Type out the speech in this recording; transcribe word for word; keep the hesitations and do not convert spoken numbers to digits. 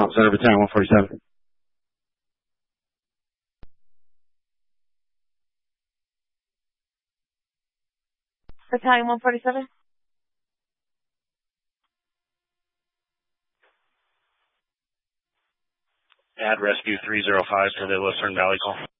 Center, Battalion one forty-seven. Battalion one forty-seven. Add rescue three zero five to the Lucerne Valley call.